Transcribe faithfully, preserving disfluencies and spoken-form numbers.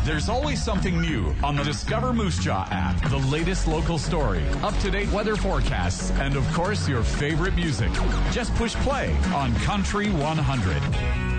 There's always something new on the Discover Moose Jaw app. The latest local story, up-to-date weather forecasts, and of course your favorite music. Just push play on Country one hundred.